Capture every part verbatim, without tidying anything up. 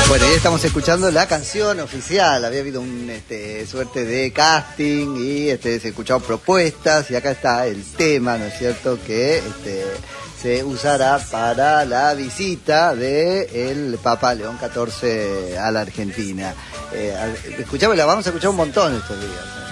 Bueno, ya estamos escuchando la canción oficial. Había habido un este, suerte de casting y este, se escucharon propuestas y acá está el tema, ¿no es cierto?, que este, se usará para la visita del Papa León catorce a la Argentina. Eh, escuchamos, la vamos a escuchar un montón estos días, ¿eh?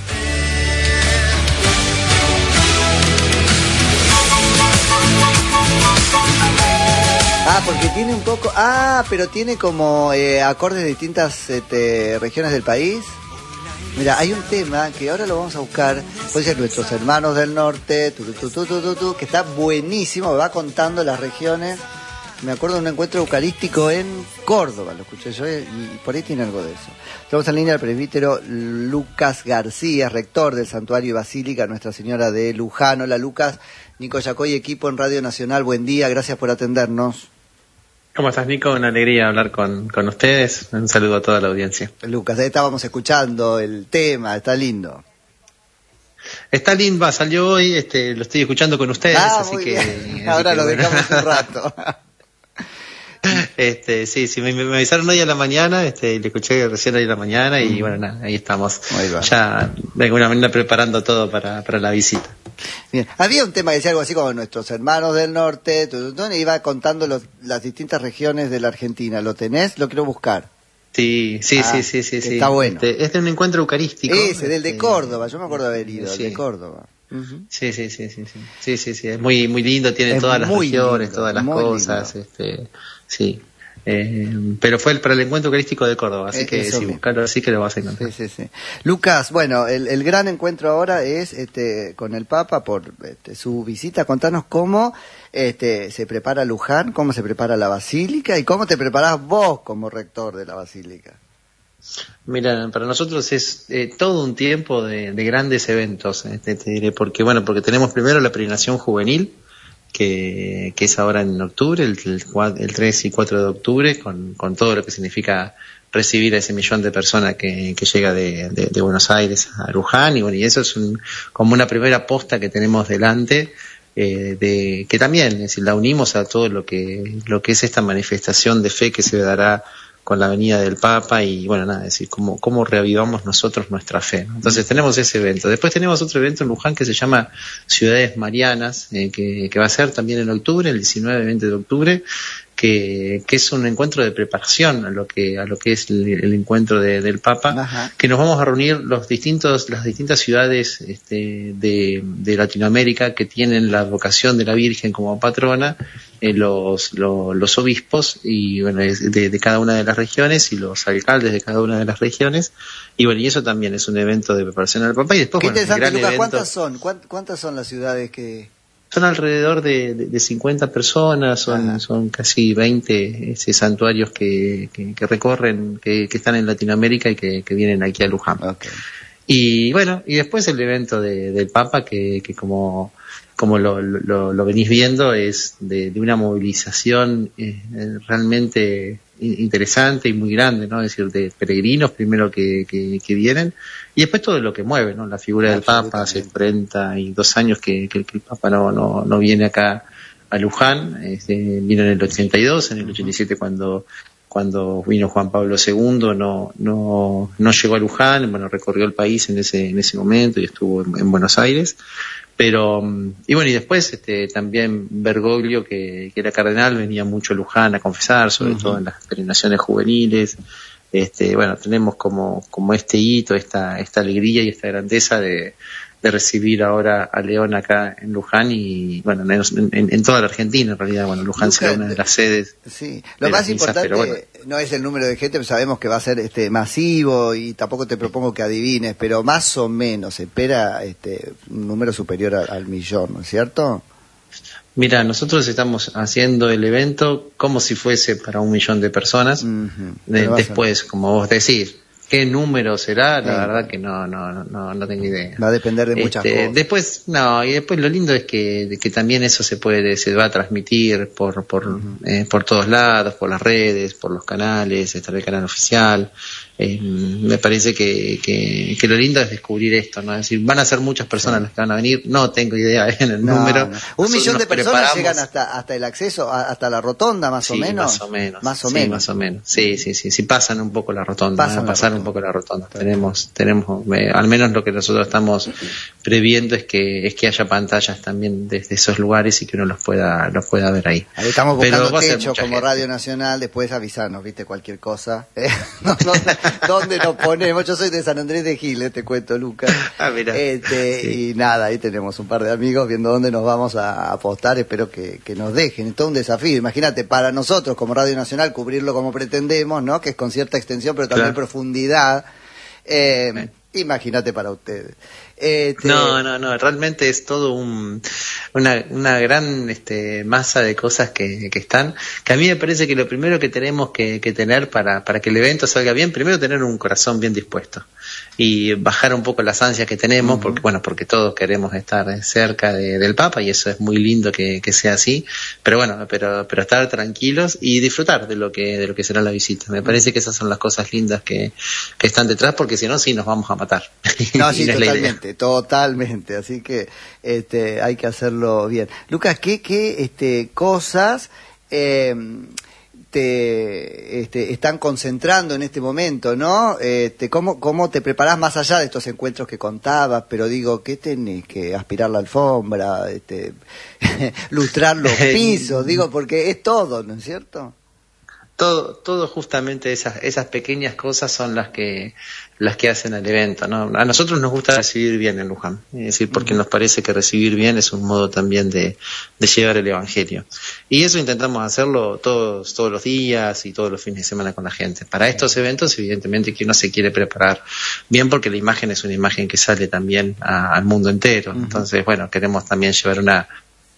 Ah, porque tiene un poco... Ah, pero tiene como eh, acordes de distintas este, regiones del país. Mira, hay un tema que ahora lo vamos a buscar. Puede ser Nuestros Hermanos del Norte, tu, tu, tu, tu, tu, tu, que está buenísimo, va contando las regiones. Me acuerdo de un encuentro eucarístico en Córdoba, lo escuché yo, y por ahí tiene algo de eso. Estamos en línea al presbítero Lucas García, rector del Santuario y Basílica Nuestra Señora de Luján. Hola Lucas, Nico Yacoy, equipo en Radio Nacional, buen día, gracias por atendernos. ¿Cómo estás, Nico? Una alegría hablar con, con ustedes. Un saludo a toda la audiencia. Lucas, ahí estábamos escuchando el tema, está lindo. Está lindo, salió hoy, este, lo estoy escuchando con ustedes, ah, así muy que... Bien. Así Ahora que, lo bueno. dejamos un rato. Este, sí, sí, me, me avisaron hoy a la mañana, este, le escuché recién hoy a la mañana y mm. bueno, nada, ahí estamos. Ya de alguna manera preparando todo para, para la visita. Bien. Había un tema que decía algo así como Nuestros Hermanos del Norte, y iba contando los, las distintas regiones de la Argentina. ¿Lo tenés? Lo quiero buscar. Sí, sí, ah, sí, sí, sí, sí. Está bueno. Este, este es un encuentro eucarístico. Ese, del de Córdoba, yo me acuerdo de haber ido, sí. El de Córdoba. Uh-huh. Sí, sí, sí, sí, sí, sí, sí, sí, es muy, muy lindo, tiene es todas las regiones, lindo, todas las cosas, lindo. este, sí. Eh, pero fue el, para el encuentro eucarístico de Córdoba, así eh, que si buscarlo así que lo vas a encontrar. Sí, sí, sí. Lucas, bueno, el, el gran encuentro ahora es este con el Papa por este, su visita. Contanos cómo este, se prepara Luján, cómo se prepara la Basílica y cómo te preparás vos como rector de la Basílica. Mira, para nosotros es eh, todo un tiempo de, de grandes eventos, este, te diré, porque bueno, porque tenemos primero la peregrinación juvenil, que, que es ahora en octubre, el, el, el tres y cuatro de octubre, con, con todo lo que significa recibir a ese millón de personas que, que llega de, de, de Buenos Aires a Luján, y bueno, y eso es un, como una primera posta que tenemos delante, eh, de, que también, es decir, la unimos a todo lo que, lo que es esta manifestación de fe que se dará con la venida del Papa y bueno, nada, es decir, cómo, cómo reavivamos nosotros nuestra fe, ¿no? Entonces tenemos ese evento. Después tenemos otro evento en Luján que se llama Ciudades Marianas, eh, que, que va a ser también en octubre, el diecinueve y veinte de octubre, que, que es un encuentro de preparación a lo que, a lo que es el, el encuentro de, del Papa. Ajá. Que nos vamos a reunir los distintos, las distintas ciudades este, de, de Latinoamérica que tienen la vocación de la Virgen como patrona, eh, los, los, los obispos y bueno, de, de cada una de las regiones y los alcaldes de cada una de las regiones, y bueno, y eso también es un evento de preparación al Papa. Y después, qué bueno, interesante, Lucas, evento, ¿cuántas son? ¿Cuántas son las ciudades que...? Son alrededor de, de, de cincuenta personas, son, son casi veinte ese, santuarios que, que, que recorren, que, que están en Latinoamérica y que, que vienen aquí a Luján. Okay. Y bueno, y después el evento de, del Papa, que, que como, como lo, lo, lo venís viendo, es de, de una movilización eh, realmente interesante y muy grande, ¿no? Es decir, de peregrinos primero que, que, que vienen, y después todo lo que mueve, ¿no? La figura del Papa, hace treinta y dos años que, que, que el Papa no, no, no viene acá a Luján, este, vino en el ochenta y dos, en el ochenta y siete cuando, cuando vino Juan Pablo segundo, no, no, no llegó a Luján, bueno, recorrió el país en ese, en ese momento y estuvo en, en Buenos Aires. Pero, y bueno, y después este, también Bergoglio, que, que era cardenal, venía mucho a Luján a confesar, sobre uh-huh. todo en las peregrinaciones juveniles. Este, bueno, tenemos como, como este hito, esta, esta alegría y esta grandeza de, de recibir ahora a León acá en Luján y, bueno, en, en, en toda la Argentina, en realidad, bueno, Luján será una de las sedes. Sí, lo más importante misas, bueno, no es el número de gente, sabemos que va a ser este masivo y tampoco te propongo que adivines, pero más o menos se espera este un número superior a, al millón, ¿no es cierto? Mira, nosotros estamos haciendo el evento como si fuese para un millón de personas. Uh-huh. de, después, como vos decís, ¿qué número será? La sí. verdad que no, no, no, no tengo idea. Va a depender de muchas este, cosas. Después, no, y después lo lindo es que, de que también eso se puede, se va a transmitir por, por, uh-huh. eh, por todos lados, por las redes, por los canales, está el canal oficial. eh, me parece que, que, que lo lindo es descubrir esto, ¿no? Es decir, van a ser muchas personas sí. las que van a venir, no tengo idea en el no, número. No. Un millón de personas preparamos. Llegan hasta hasta el acceso, hasta la rotonda más sí, o menos. Más o menos. Más o sí, menos. más o menos. Sí, sí, sí, sí, pasan un poco la rotonda, pasan ¿no? pasar rotonda. un poco la rotonda. Claro. Tenemos, tenemos, eh, al menos lo que nosotros estamos previendo es que es que haya pantallas también desde esos lugares y que uno los pueda, los pueda ver ahí. Ahí estamos buscando Pero techo como gente. Radio Nacional, después avisarnos, viste, cualquier cosa. no, no, ¿Dónde nos ponemos? Yo soy de San Andrés de Giles, te cuento, Lucas. Ah, mira. Este, sí. Y nada, ahí tenemos un par de amigos viendo dónde nos vamos a apostar, espero que, que nos dejen. Es todo un desafío, imagínate, para nosotros como Radio Nacional cubrirlo como pretendemos, ¿no? Que es con cierta extensión, pero también claro. profundidad. Eh, sí. Imagínate para ustedes. Este... No, no, no, realmente es todo un, una, una gran este, masa de cosas que, que están, que a mí me parece que lo primero que tenemos que, que tener para, para que el evento salga bien, primero tener un corazón bien dispuesto y bajar un poco las ansias que tenemos, uh-huh. porque bueno, porque todos queremos estar cerca de, del Papa y eso es muy lindo que, que sea así, pero bueno, pero, pero estar tranquilos y disfrutar de lo que, de lo que será la visita. Me parece que esas son las cosas lindas que, que están detrás, porque si no, sí nos vamos a matar. No, sí, totalmente. Totalmente, así que este, hay que hacerlo bien. Lucas, ¿qué, qué este, cosas eh, te este, están concentrando en este momento, no? Este, ¿cómo, ¿Cómo te preparás más allá de estos encuentros que contabas? Pero digo, ¿qué tenés que aspirar la alfombra, este, lustrar los pisos? Digo, porque es todo, ¿no es cierto? Todo, todo justamente esas, esas pequeñas cosas son las que, las que hacen el evento, ¿no? A nosotros nos gusta recibir bien en Luján, es decir, porque nos parece que recibir bien es un modo también de, de llevar el evangelio. Y eso intentamos hacerlo todos, todos los días y todos los fines de semana con la gente. Para estos eventos, evidentemente, que uno se quiere preparar bien, porque la imagen es una imagen que sale también a, al mundo entero. Uh-huh. Entonces, bueno, queremos también llevar una,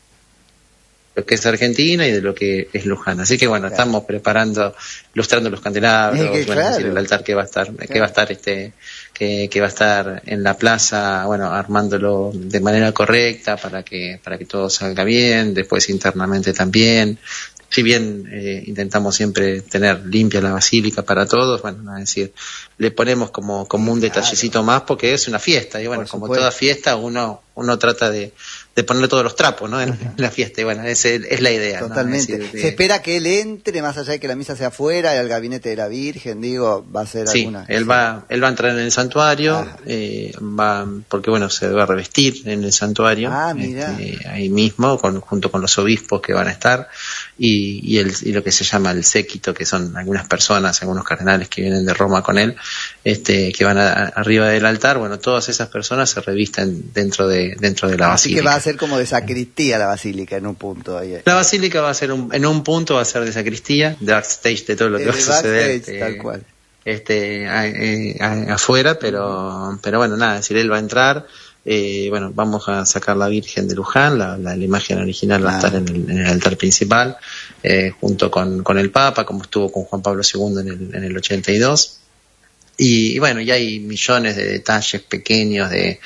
lo que es Argentina y de lo que es Luján. Así que bueno, claro. estamos preparando, ilustrando los candelabros, es que, bueno, claro. es decir, el altar que va a estar, claro. que va a estar este, que, que va a estar en la plaza, bueno, armándolo de manera correcta para que, para que todo salga bien, después internamente también. Si bien eh, intentamos siempre tener limpia la basílica para todos, bueno, es decir, le ponemos como, como un detallecito claro. más porque es una fiesta, y bueno, Por como supuesto. toda fiesta uno, uno trata de, de ponerle todos los trapos, ¿no? En, en la fiesta, y bueno, esa es, es la idea. Totalmente. ¿no? Es decir, Se espera que él entre, más allá de que la misa sea afuera, al gabinete de la Virgen, digo, va a ser sí, alguna... él va, él va a entrar en el santuario, ah. eh, va, porque bueno, se va a revestir en el santuario, ah, mira. Este, ahí mismo, con, junto con los obispos que van a estar, y, y, el, y lo que se llama el séquito, que son algunas personas, algunos cardenales que vienen de Roma con él, este, que van a, a, arriba del altar, bueno, todas esas personas se revisten dentro de, dentro de la Así basílica. que va a ser como de sacristía la basílica en un punto. Ahí. La basílica va a ser un, en un punto va a ser de sacristía, de backstage, de todo lo que el va a suceder. Este, tal cual. Este, a, a, afuera, pero, pero bueno, nada, es decir, él va a entrar. Eh, bueno, vamos a sacar la Virgen de Luján, la, la, la imagen original va a estar en el, en el altar principal, eh, junto con, con el Papa, como estuvo con Juan Pablo segundo en el, en el ochenta y dos. Y, y bueno, ya hay millones de detalles pequeños de,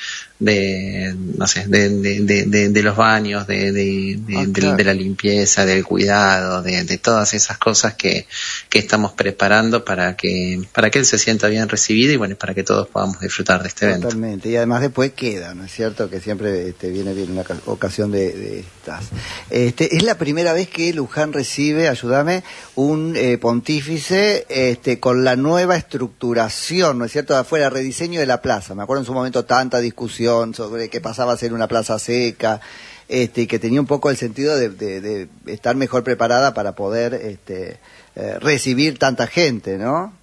de no sé, de, de, de, de, de los baños, de, de, de, oh, claro. de, de la limpieza, del cuidado, de, de todas esas cosas que, que estamos preparando para que, para que él se sienta bien recibido y bueno, para que todos podamos disfrutar de este evento. Totalmente, y además después queda, ¿no es cierto? Que siempre este, viene bien una ocasión de, de estas. Este, es la primera vez que Luján recibe, ayúdame, un eh, pontífice este, con la nueva estructuración, ¿no es cierto? Afuera, rediseño de la plaza. Me acuerdo en su momento tanta discusión sobre que pasaba a ser una plaza seca, este, y que tenía un poco el sentido de, de, de estar mejor preparada para poder este, eh, recibir tanta gente, ¿no?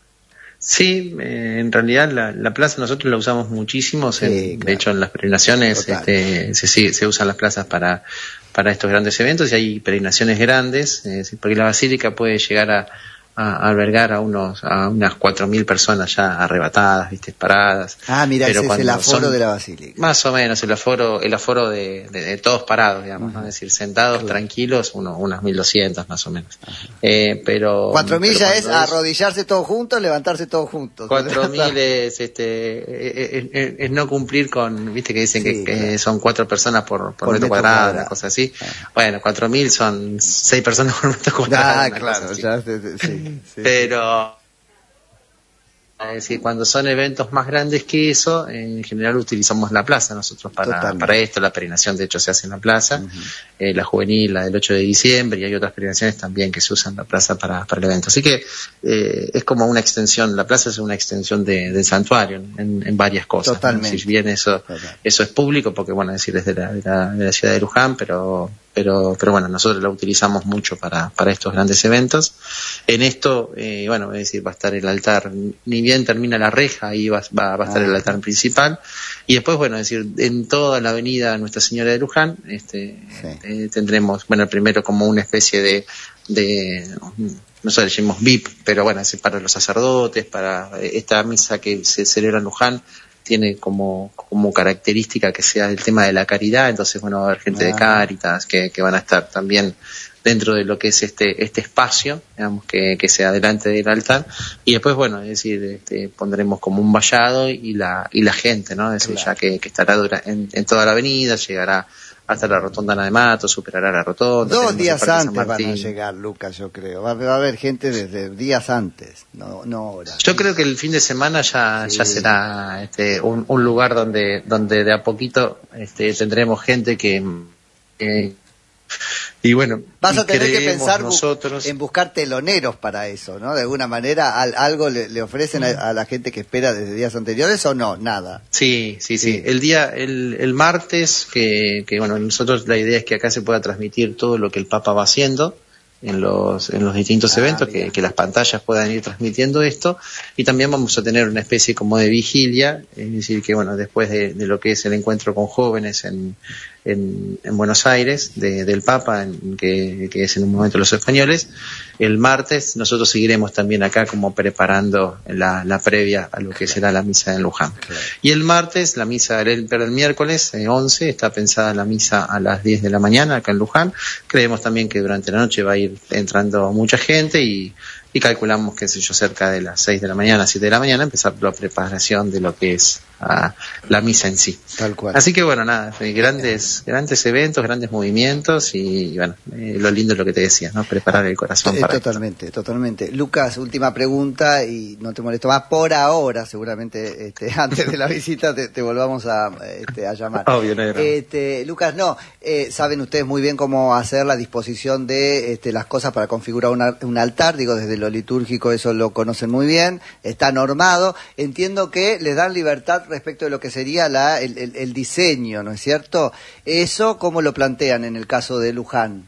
Sí, eh, en realidad la, la plaza nosotros la usamos muchísimo, sí, en, claro. de hecho en las peregrinaciones este, se, se usan las plazas para, para estos grandes eventos y hay peregrinaciones grandes, eh, porque la basílica puede llegar a a albergar a unos a unas cuatro mil personas ya arrebatadas, viste, paradas. Ah, mira, ese es el aforo son, de la basílica. Más o menos el aforo el aforo de, de, de todos parados, digamos, uh-huh. ¿no? Es decir, sentados, claro. tranquilos, uno, unas mil doscientas más o menos. Uh-huh. Eh, pero cuatro mil ya es arrodillarse todos juntos, levantarse todos juntos. Cuatro mil es este es, es, es no cumplir con, viste que dicen sí, que, claro. que son cuatro personas por, por, por metro, metro cuadrado, cuadrado, una cosa así. Uh-huh. Bueno, cuatro mil son seis personas por metro cuadrado. Ah, claro, ya sí. Sí, pero Es decir, cuando son eventos más grandes que eso, en general utilizamos la plaza nosotros para, para esto. La peregrinación, de hecho, se hace en la plaza. Uh-huh. eh, la juvenil, la del ocho de diciembre, y hay otras peregrinaciones también que se usan la plaza para, para el evento. Así que eh, es como una extensión, la plaza es una extensión de, del santuario en, en varias cosas. Totalmente. ¿No? Si bien eso, eso es público, porque bueno, es decir, es de la, de la, de la ciudad de Luján, pero pero pero bueno, nosotros la utilizamos mucho para para estos grandes eventos. En esto, eh, bueno, es decir, va a estar el altar, ni bien termina la reja, ahí va, va, va a estar ah. el altar principal, y después, bueno, es decir, en toda la avenida Nuestra Señora de Luján, este, sí. eh, tendremos, bueno, primero como una especie de, de nosotros le llamamos V I P, pero bueno, es para los sacerdotes, para esta misa que se celebra en Luján, tiene como, como característica que sea el tema de la caridad, entonces bueno, va a haber gente ah. de Cáritas que, que van a estar también dentro de lo que es este este espacio, digamos, que, que sea delante del altar, y después, bueno, es decir, este, pondremos como un vallado y la y la gente, ¿no? Es decir, claro. ya que, que estará dura, en, en toda la avenida, llegará hasta la rotonda Ana de Matos, superará la rotonda. Dos días antes van a llegar, Lucas, yo creo. Va, va a haber gente desde días antes, no no horas. Yo creo que el fin de semana ya sí. ya será este un, un lugar donde donde de a poquito este tendremos gente que... que y bueno, vas a tener que pensar nosotros en buscar teloneros para eso, ¿no? De alguna manera, al, algo le, le ofrecen a, a la gente que espera desde días anteriores, o no, nada. Sí, sí, sí. sí. El día, el, el martes, que, que bueno, nosotros la idea es que acá se pueda transmitir todo lo que el Papa va haciendo en los en los distintos ah, eventos, que, que las pantallas puedan ir transmitiendo esto, y también vamos a tener una especie como de vigilia, es decir, que bueno, después de, de lo que es el encuentro con jóvenes en en, en Buenos Aires de, del Papa, en, que, que es en un momento los españoles, el martes nosotros seguiremos también acá como preparando la, la previa a lo que será la misa en Luján. Claro. Y el martes, la misa, el, pero el miércoles eh, once, está pensada la misa a las diez de la mañana acá en Luján. Creemos también que durante la noche va a ir entrando mucha gente, y y calculamos, qué sé yo, cerca de las seis de la mañana, siete de la mañana, empezar la preparación de lo que es uh, la misa en sí. Tal cual. Así que bueno, nada, grandes grandes eventos, grandes movimientos, y bueno, eh, lo lindo es lo que te decía, ¿no? Preparar el corazón eh, para Totalmente, esto. totalmente. Lucas, última pregunta, y no te molesto más por ahora, seguramente este, antes de la visita te, te volvamos a, este, a llamar. Obvio, no, no. Este, Lucas, no, eh, saben ustedes muy bien cómo hacer la disposición de este, las cosas para configurar una, un altar, digo, desde lo litúrgico, eso lo conocen muy bien, está normado. Entiendo que les dan libertad respecto de lo que sería la, el, el, el diseño, ¿no es cierto? Eso, ¿cómo lo plantean en el caso de Luján?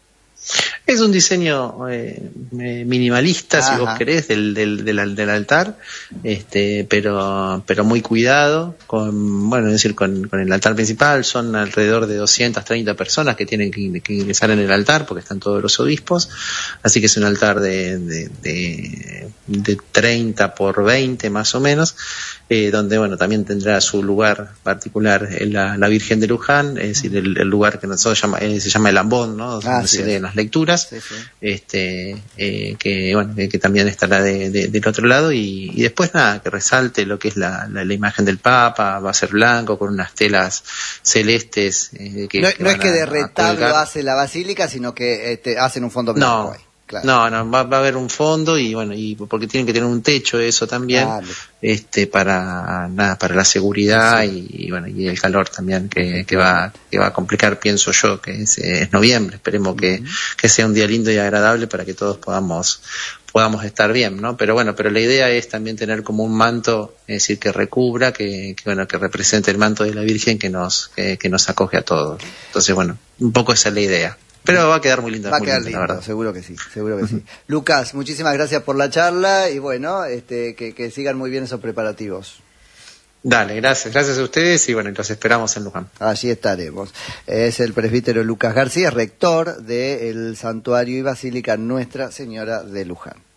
Es un diseño eh, minimalista, Ajá. si vos querés, del, del, del, del altar, este, pero, pero muy cuidado, con, bueno, es decir, con, con el altar principal. Son alrededor de doscientas treinta personas que tienen que, que ingresar en el altar, porque están todos los obispos, así que es un altar de, de, de, de treinta por veinte más o menos, eh, donde, bueno, también tendrá su lugar particular la, la Virgen de Luján, es decir, el, el lugar que nosotros llama, eh, se llama el ambón, ¿no? Donde ah, se sí, leen las lecturas, sí, sí. este eh, que bueno que, que también estará de, de, del otro lado, y, y después nada, que resalte lo que es la, la, la imagen del Papa. Va a ser blanco con unas telas celestes, eh, que, no, que no es que a, de retablo hace la basílica, sino que este, hacen un fondo blanco. No. Ahí. Claro. No, no, va, va a haber un fondo, y bueno, y porque tienen que tener un techo, eso también, ah, este, para nada, para la seguridad, sí. y, y bueno, y el calor también que, que va, que va a complicar, pienso yo, que es, es noviembre. Esperemos que, uh-huh. que sea un día lindo y agradable para que todos podamos, podamos estar bien, ¿no? Pero bueno, pero la idea es también tener como un manto, es decir, que recubra, que, que bueno, que represente el manto de la Virgen que nos, que, que nos acoge a todos. Entonces, bueno, un poco esa es la idea. Pero va a quedar muy lindo. Va a muy quedar lindo, lindo, seguro que sí, seguro que uh-huh. sí. Lucas, muchísimas gracias por la charla, y bueno, este, que, que sigan muy bien esos preparativos. Dale, gracias, gracias a ustedes, y bueno, los esperamos en Luján. Allí estaremos. Es el presbítero Lucas García, rector del Santuario y Basílica Nuestra Señora de Luján.